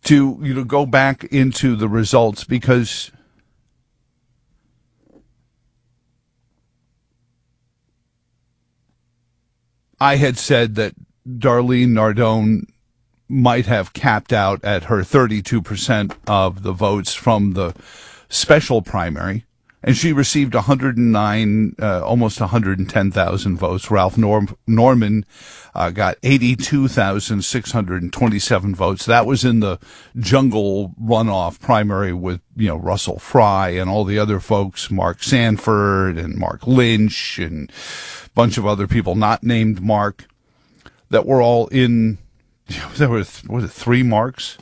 to go back into the results, because I had said that Darlene Nardone might have capped out at her 32% of the votes from the special primary, and she received 109, almost 110,000 votes. Ralph Norman got 82,627 votes. That was in the jungle runoff primary with, Russell Fry and all the other folks, Mark Sanford and Mark Lynch and a bunch of other people not named Mark, that were all in. There were, was it 3 Marks?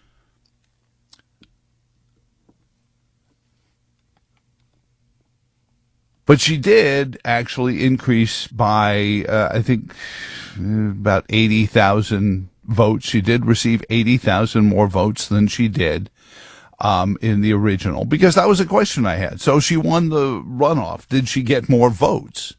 But she did actually increase by, I think, about 80,000 votes. She did receive 80,000 more votes than she did in the original, because that was a question I had. So she won the runoff. Did she get more votes?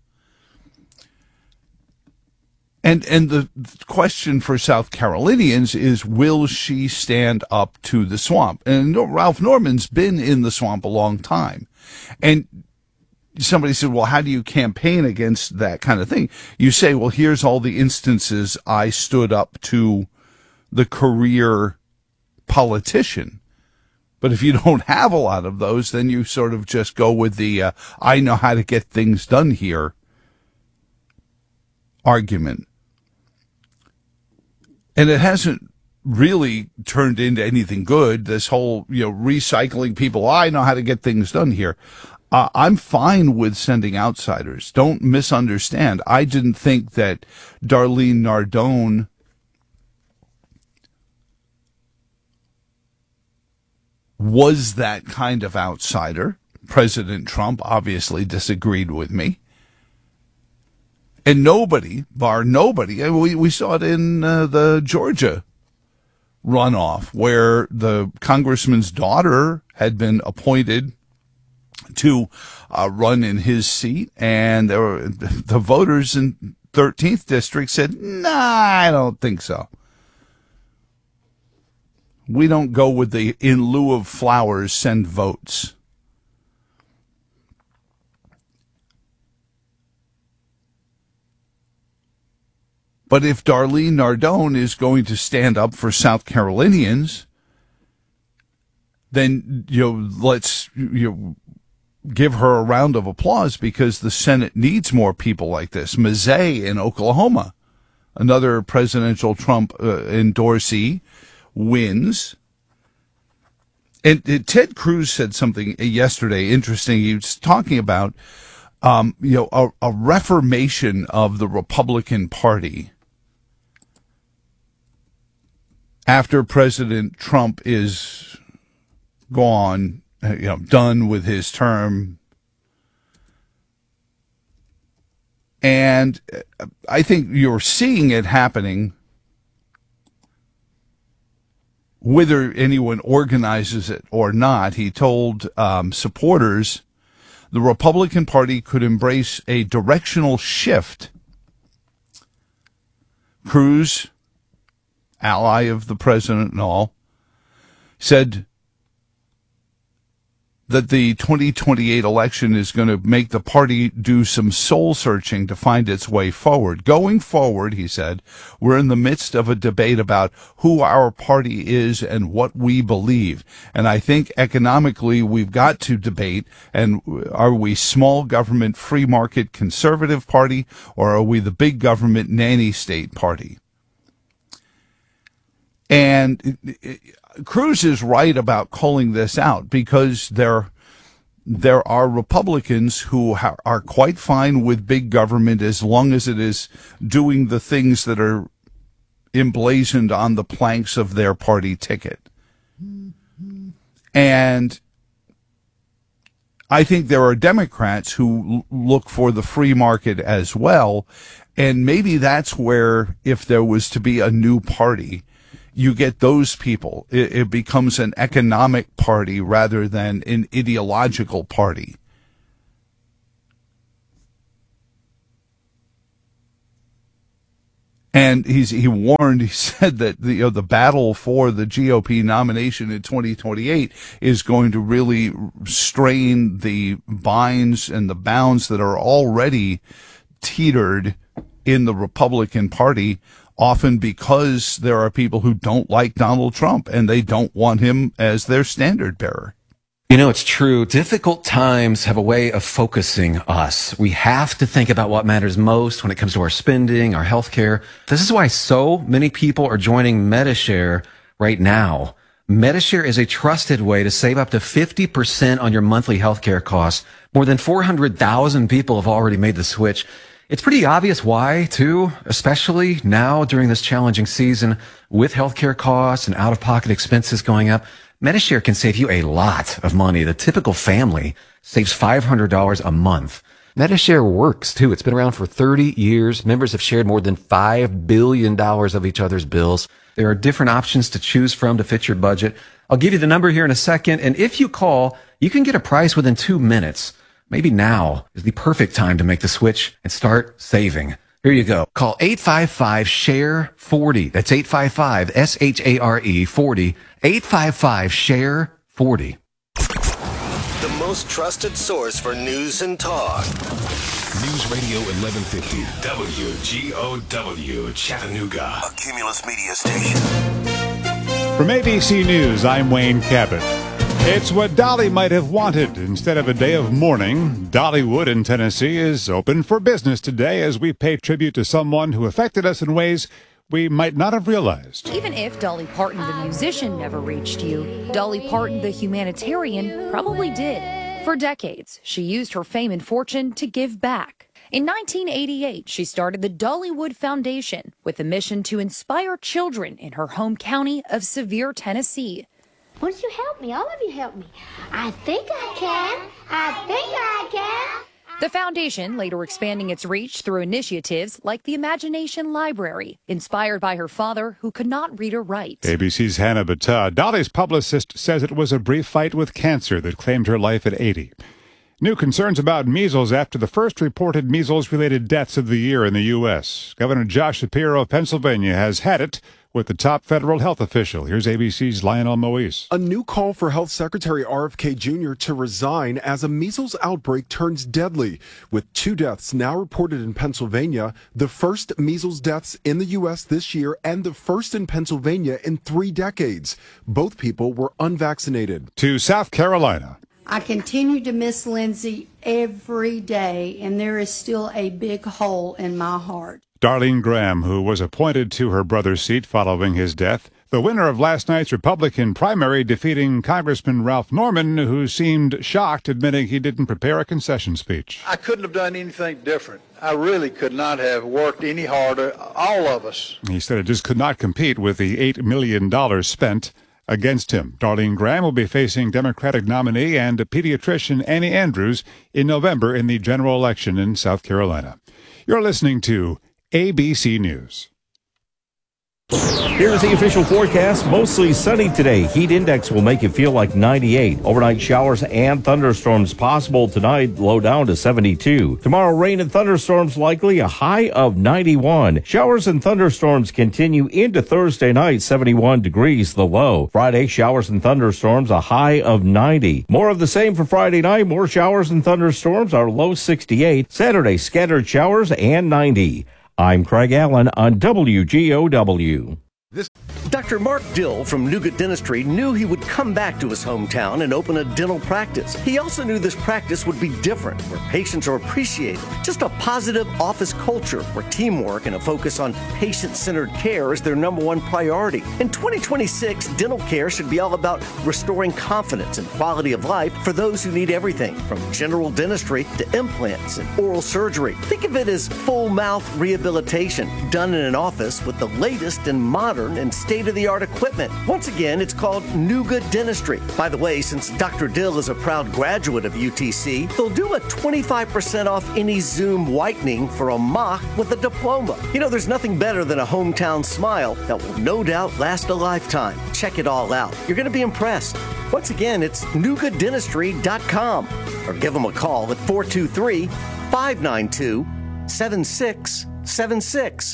And the question for South Carolinians is, will she stand up to the swamp? And Ralph Norman's been in the swamp a long time. And somebody said, well, how do you campaign against that kind of thing? You say, well, here's all the instances I stood up to the career politician. But if you don't have a lot of those, then you sort of just go with the I know how to get things done here argument. And it hasn't really turned into anything good, this whole, recycling people. I know how to get things done here. I'm fine with sending outsiders. Don't misunderstand. I didn't think that Darlene Nardone was that kind of outsider. President Trump obviously disagreed with me. And nobody, we saw it in the Georgia runoff, where the congressman's daughter had been appointed to run in his seat, and the voters in 13th District said, nah, I don't think so. We don't go with the in lieu of flowers, send votes. But if Darlene Nardone is going to stand up for South Carolinians, then let's give her a round of applause, because the Senate needs more people like this. Mazzei in Oklahoma, another presidential Trump endorsee, wins. And Ted Cruz said something yesterday interesting. He was talking about a reformation of the Republican Party after President Trump is gone, done with his term. And I think you're seeing it happening. Whether anyone organizes it or not, he told supporters the Republican Party could embrace a directional shift. Cruz, ally of the president and all, said that the 2028 election is going to make the party do some soul searching to find its way forward. Going forward, he said, we're in the midst of a debate about who our party is and what we believe. And I think economically we've got to debate, and are we small government, free market, conservative party, or are we the big government, nanny state party? And Cruz is right about calling this out, because there are Republicans who are quite fine with big government as long as it is doing the things that are emblazoned on the planks of their party ticket. And I think there are Democrats who look for the free market as well. And maybe that's where, if there was to be a new party, you get those people. It becomes an economic party rather than an ideological party. And he warned, he said that the battle for the GOP nomination in 2028 is going to really strain the binds and the bounds that are already teetered in the Republican Party, often because there are people who don't like Donald Trump and they don't want him as their standard bearer. You know, it's true. Difficult times have a way of focusing us. We have to think about what matters most when it comes to our spending, our healthcare. This is why so many people are joining Medi-Share right now. Medi-Share is a trusted way to save up to 50% on your monthly healthcare costs. More than 400,000 people have already made the switch. It's pretty obvious why, too, especially now during this challenging season with healthcare costs and out-of-pocket expenses going up. Medi-Share can save you a lot of money. The typical family saves $500 a month. Medi-Share works, too. It's been around for 30 years. Members have shared more than $5 billion of each other's bills. There are different options to choose from to fit your budget. I'll give you the number here in a second, and if you call, you can get a price within 2 minutes. Maybe now is the perfect time to make the switch and start saving. Here you go. Call 855-SHARE-40. That's 855-SHARE-40. 855-SHARE-40. The most trusted source for news and talk. News Radio 1150 WGOW Chattanooga. A Cumulus Media Station. From ABC News, I'm Wayne Cabot. It's what Dolly might have wanted. Instead of a day of mourning, Dollywood in Tennessee is open for business today as we pay tribute to someone who affected us in ways we might not have realized. Even if Dolly Parton, the musician, never reached you, Dolly Parton, the humanitarian, probably did. For decades, she used her fame and fortune to give back. In 1988, she started the Dollywood Foundation with a mission to inspire children in her home county of Sevier, Tennessee. Won't you help me? All of you help me. I think I can. I think I can. The foundation later expanding its reach through initiatives like the Imagination Library, inspired by her father who could not read or write. ABC's Hannah Battah. Dolly's publicist says it was a brief fight with cancer that claimed her life at 80. New concerns about measles after the first reported measles-related deaths of the year in the U.S. Governor Josh Shapiro of Pennsylvania has had it with the top federal health official. Here's ABC's Lionel Moise. A new call for Health Secretary RFK Jr. to resign as a measles outbreak turns deadly. With 2 deaths now reported in Pennsylvania, the first measles deaths in the U.S. this year and the first in Pennsylvania in 3 decades. Both people were unvaccinated. To South Carolina. I continue to miss Lindsay every day, and there is still a big hole in my heart. Darlene Graham, who was appointed to her brother's seat following his death, the winner of last night's Republican primary, defeating Congressman Ralph Norman, who seemed shocked, admitting he didn't prepare a concession speech. I couldn't have done anything different. I really could not have worked any harder, all of us. He said it just could not compete with the $8 million spent against him. Darlene Graham will be facing Democratic nominee and pediatrician Annie Andrews in November in the general election in South Carolina. You're listening to ABC News. Here's the official forecast. Mostly sunny today. Heat index will make it feel like 98. Overnight showers and thunderstorms possible tonight, low down to 72. Tomorrow, rain and thunderstorms likely, a high of 91. Showers and thunderstorms continue into Thursday night, 71 degrees the low. Friday, showers and thunderstorms, a high of 90. More of the same for Friday night. More showers and thunderstorms, our low 68. Saturday, scattered showers and 90. I'm Craig Allen on WGOW. Dr. Mark Dill from Nougat Dentistry knew he would come back to his hometown and open a dental practice. He also knew this practice would be different, where patients are appreciated. Just a positive office culture where teamwork and a focus on patient-centered care is their number one priority. In 2026, dental care should be all about restoring confidence and quality of life for those who need everything, from general dentistry to implants and oral surgery. Think of it as full mouth rehabilitation done in an office with the latest and modern and state-of-the-art equipment. Once again, it's called Nougat Dentistry. By the way, since Dr. Dill is a proud graduate of UTC, they'll do a 25% off any Zoom whitening for a mock with a diploma. You know, there's nothing better than a hometown smile that will no doubt last a lifetime. Check it all out. You're going to be impressed. Once again, it's nougatdentistry.com or give them a call at 423-592-7676.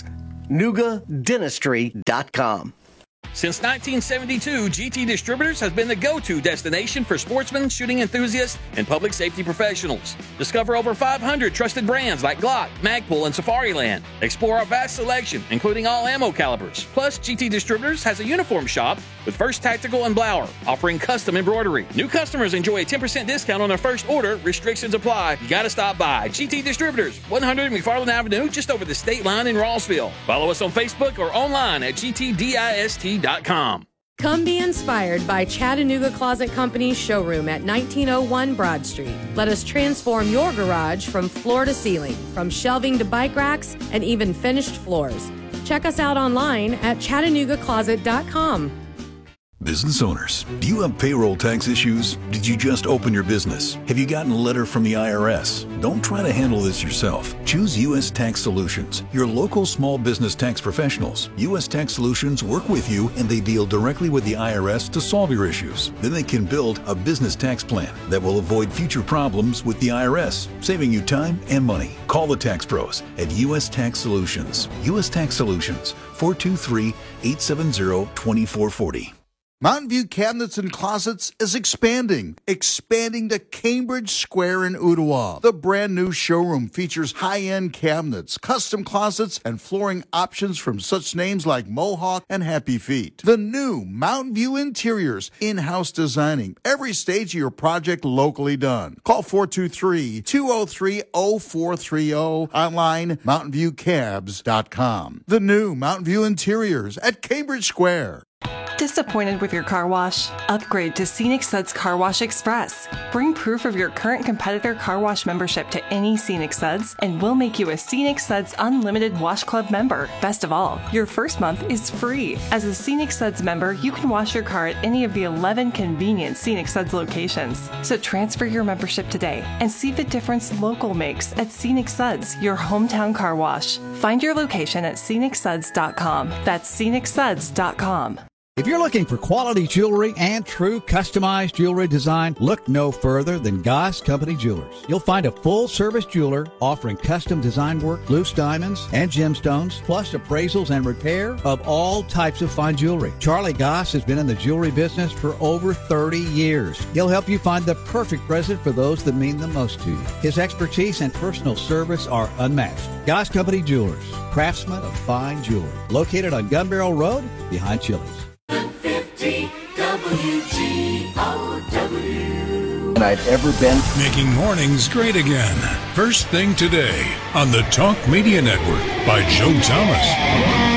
NugaDentistry.com. Since 1972, GT Distributors has been the go-to destination for sportsmen, shooting enthusiasts, and public safety professionals. Discover over 500 trusted brands like Glock, Magpul, and Safariland. Explore our vast selection, including all ammo calibers. Plus, GT Distributors has a uniform shop with First Tactical and Blower, offering custom embroidery. New customers enjoy a 10% discount on their first order. Restrictions apply. You gotta stop by. GT Distributors, 100 McFarland Avenue, just over the state line in Rossville. Follow us on Facebook or online at gtdist.com. Come be inspired by Chattanooga Closet Company's showroom at 1901 Broad Street. Let us transform your garage from floor to ceiling, from shelving to bike racks, and even finished floors. Check us out online at ChattanoogaCloset.com. Business owners, do you have payroll tax issues? Did you just open your business? Have you gotten a letter from the IRS? Don't try to handle this yourself. Choose U.S. Tax Solutions, your local small business tax professionals. U.S. Tax Solutions work with you and they deal directly with the IRS to solve your issues. Then they can build a business tax plan that will avoid future problems with the IRS, saving you time and money. Call the tax pros at U.S. Tax Solutions. U.S. Tax Solutions, 423-870-2440. Mountain View Cabinets and Closets is expanding to Cambridge Square in Ottawa. The brand new showroom features high-end cabinets, custom closets, and flooring options from such names like Mohawk and Happy Feet. The new Mountain View Interiors, in-house designing every stage of your project locally done. Call 423-203-0430, online mountainviewcabs.com. The new Mountain View Interiors at Cambridge Square. Disappointed with your car wash? Upgrade to Scenic Suds Car Wash Express. Bring proof of your current competitor car wash membership to any Scenic Suds, and we'll make you a Scenic Suds Unlimited Wash Club member. Best of all, your first month is free. As a Scenic Suds member, you can wash your car at any of the 11 convenient Scenic Suds locations. So transfer your membership today and see the difference local makes at Scenic Suds, your hometown car wash. Find your location at scenicsuds.com. That's scenicsuds.com. If you're looking for quality jewelry and true customized jewelry design, look no further than Goss Company Jewelers. You'll find a full-service jeweler offering custom design work, loose diamonds, and gemstones, plus appraisals and repair of all types of fine jewelry. Charlie Goss has been in the jewelry business for over 30 years. He'll help you find the perfect present for those that mean the most to you. His expertise and personal service are unmatched. Goss Company Jewelers, craftsmen of fine jewelry. Located on Gun Barrel Road, behind Chili's. 50 WGOW. than I've ever been. Making mornings great again. First thing today on the Talk Media Network by Joe Thomas.